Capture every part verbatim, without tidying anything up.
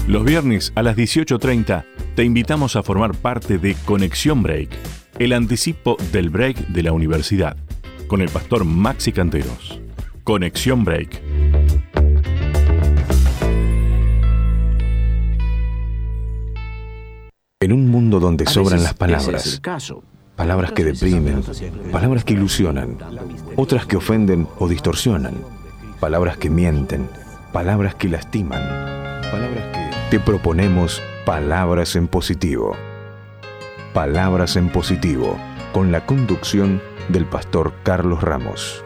Los viernes a las dieciocho treinta te invitamos a formar parte de Conexión Break, el anticipo del break de la universidad, con el pastor Maxi Canteros. Conexión Break. En un mundo donde sobran las palabras, palabras que deprimen, palabras que ilusionan, otras que ofenden o distorsionan, palabras que mienten, palabras que lastiman, palabras que... Te proponemos Palabras en Positivo. Palabras en Positivo, con la conducción del pastor Carlos Ramos.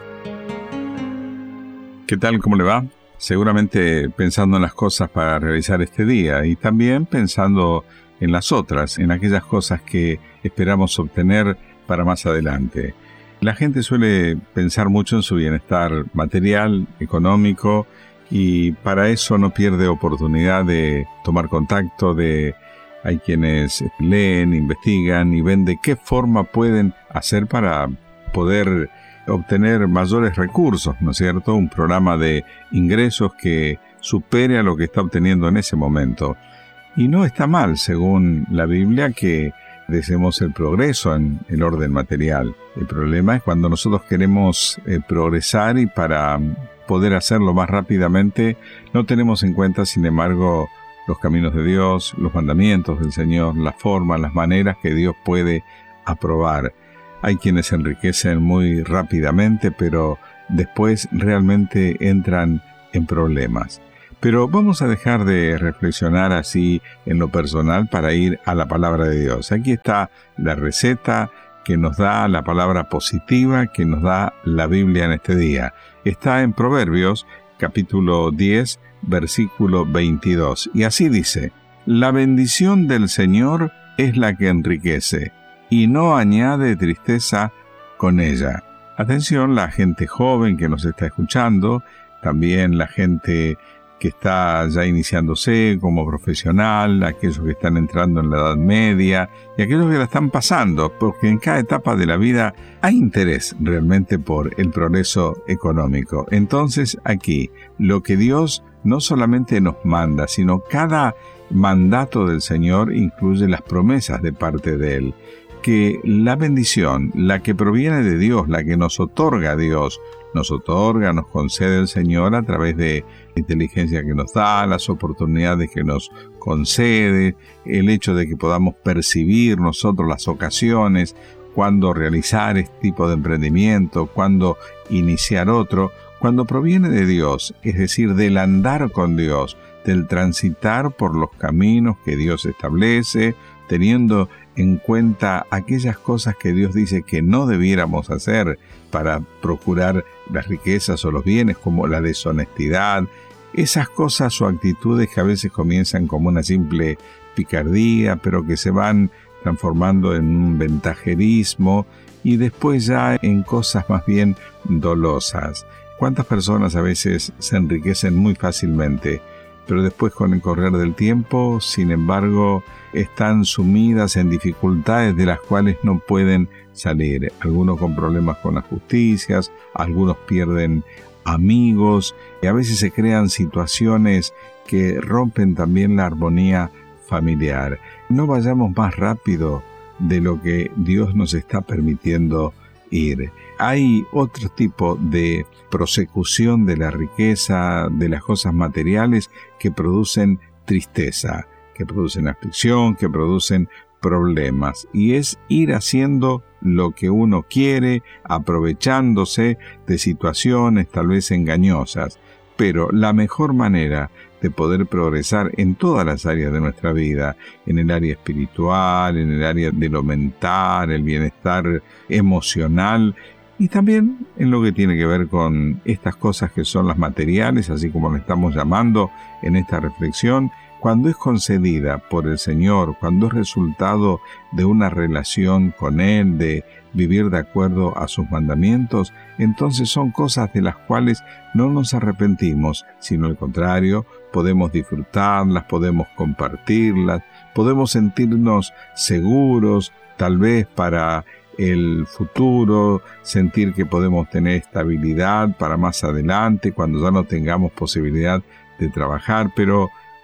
¿Qué tal? ¿Cómo le va? Seguramente pensando en las cosas para realizar este día y también pensando en las otras, en aquellas cosas que esperamos obtener para más adelante. La gente suele pensar mucho en su bienestar material, económico, y para eso no pierde oportunidad de tomar contacto, de hay quienes leen, investigan y ven de qué forma pueden hacer para poder obtener mayores recursos, ¿no es cierto? Un programa de ingresos que supere a lo que está obteniendo en ese momento. Y no está mal, según la Biblia, que deseemos el progreso en el orden material. El problema es cuando nosotros queremos eh, progresar y para poder hacerlo más rápidamente, no tenemos en cuenta, sin embargo, los caminos de Dios, los mandamientos del Señor, las formas, las maneras que Dios puede aprobar. Hay quienes se enriquecen muy rápidamente, pero después realmente entran en problemas. Pero vamos a dejar de reflexionar así en lo personal para ir a la palabra de Dios. Aquí está la receta que nos da la palabra positiva, que nos da la Biblia en este día. Está en Proverbios, capítulo diez, versículo veintidós. Y así dice: la bendición del Señor es la que enriquece, y no añade tristeza con ella. Atención, la gente joven que nos está escuchando, también la gente que está ya iniciándose como profesional, aquellos que están entrando en la edad media y aquellos que la están pasando, porque en cada etapa de la vida hay interés realmente por el progreso económico. Entonces aquí, lo que Dios no solamente nos manda, sino cada mandato del Señor incluye las promesas de parte de Él. Que la bendición, la que proviene de Dios, la que nos otorga Dios, nos otorga, nos concede el Señor a través de la inteligencia que nos da, las oportunidades que nos concede, el hecho de que podamos percibir nosotros las ocasiones, cuándo realizar este tipo de emprendimiento, cuándo iniciar otro, cuando proviene de Dios, es decir, del andar con Dios, del transitar por los caminos que Dios establece, teniendo en cuenta aquellas cosas que Dios dice que no debiéramos hacer para procurar las riquezas o los bienes, como la deshonestidad, esas cosas o actitudes que a veces comienzan como una simple picardía, pero que se van transformando en un ventajerismo y después ya en cosas más bien dolosas. ¿Cuántas personas a veces se enriquecen muy fácilmente, pero después con el correr del tiempo, sin embargo, están sumidas en dificultades de las cuales no pueden salir? Algunos con problemas con las justicias, algunos pierden amigos, y a veces se crean situaciones que rompen también la armonía familiar. No vayamos más rápido de lo que Dios nos está permitiendo ir. Hay otro tipo de prosecución de la riqueza, de las cosas materiales, que producen tristeza, que producen aflicción, que producen problemas. Y es ir haciendo lo que uno quiere, aprovechándose de situaciones tal vez engañosas. Pero la mejor manera de poder progresar en todas las áreas de nuestra vida, en el área espiritual, en el área de lo mental, el bienestar emocional, y también en lo que tiene que ver con estas cosas que son las materiales, así como lo estamos llamando en esta reflexión, cuando es concedida por el Señor, cuando es resultado de una relación con Él, de vivir de acuerdo a sus mandamientos, entonces son cosas de las cuales no nos arrepentimos, sino al contrario, podemos disfrutarlas, podemos compartirlas, podemos sentirnos seguros, tal vez para el futuro, sentir que podemos tener estabilidad para más adelante, cuando ya no tengamos posibilidad de trabajar, pero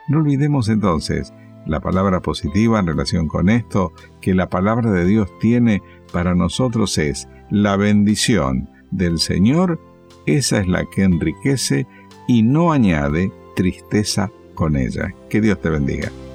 No olvidemos entonces la palabra positiva en relación con esto, que la palabra de Dios tiene para nosotros es la bendición del Señor, esa es la que enriquece y no añade tristeza con ella. Que Dios te bendiga.